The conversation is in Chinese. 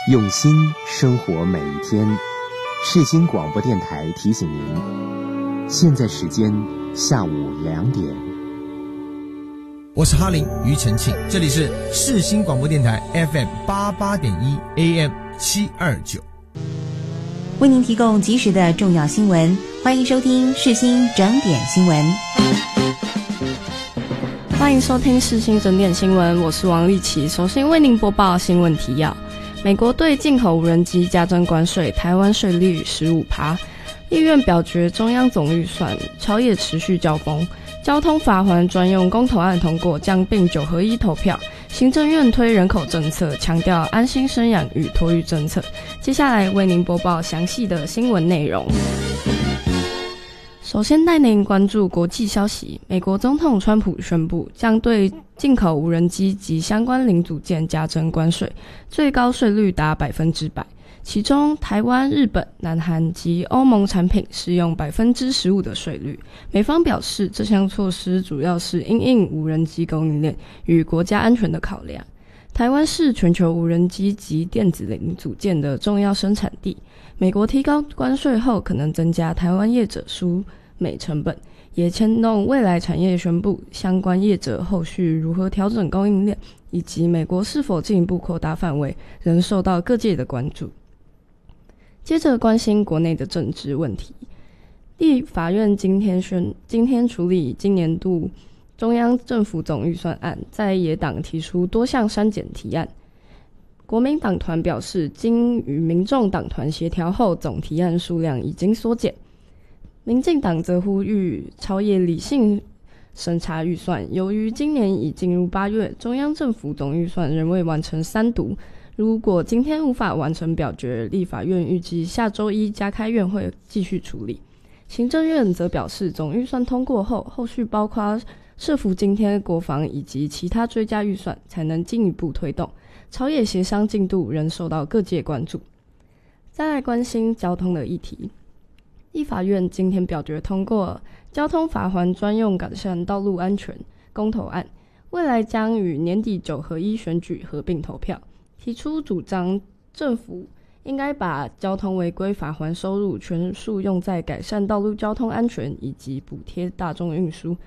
用心生活每一天。世新广播电台提醒您，现在时间下午2点。 我是哈林庾澄庆，这里是世新广播电台 FM88.1 AM729， 为您提供及时的重要新闻，欢迎收听世新整点新闻。 欢迎收听世新整点新闻，我是王丽琪。首先为您播报新闻提要：美国对进口无人机加征关税，台湾税率 15%。立院表决中央总预算，朝野持续交锋。交通罚锾专用公投案通过，将并9合1投票。行政院推人口政策，强调安心生养与托育政策。接下来为您播报详细的新闻内容。首先带您关注国际消息，美国总统川普宣布将对进口无人机及相关零组件加征关税，最高税率达100%，其中台湾、日本、南韩及欧盟产品适用15%的税率。美方表示，这项措施主要是因应无人机供应链与国家安全的考量。台湾是全球无人机及电子零组件的重要生产地，美国提高关税后可能增加台湾业者输美成本，也牵动未来产业宣布相关业者后续如何调整供应链，以及美国是否进一步扩大范围，仍受到各界的关注。接着关心国内的政治问题，立法院今天处理今年度中央政府总预算案，在野党提出多项删减提案。国民党团表示，经与民众党团协调后，总提案数量已经缩减。民进党则呼吁朝野理性审查预算，由于今年已进入8月，中央政府总预算仍未完成3读，如果今天无法完成表决，立法院预计下周一加开院会继续处理。行政院则表示，总预算通过后，后续包括社福津贴、国防以及其他追加预算，才能进一步推动。朝野协商进度仍受到各界关注。再来关心交通的议题，立法院今天表决通过交通罚锾专用改善道路安全公投案，未来将与年底9合1选举合并投票，提出主张政府应该把交通违规罚锾收入全数用在改善道路交通安全以及补贴大众运输，